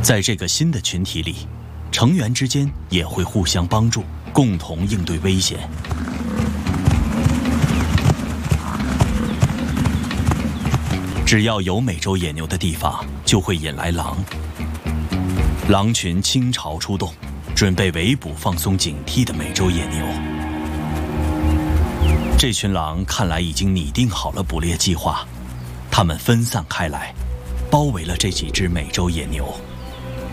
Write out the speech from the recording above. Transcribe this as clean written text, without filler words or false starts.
在这个新的群体里，成员之间也会互相帮助，共同应对危险。只要有美洲野牛的地方，就会引来狼。狼群倾巢出动，准备围捕放松警惕的美洲野牛。这群狼看来已经拟定好了捕猎计划，它们分散开来，包围了这几只美洲野牛。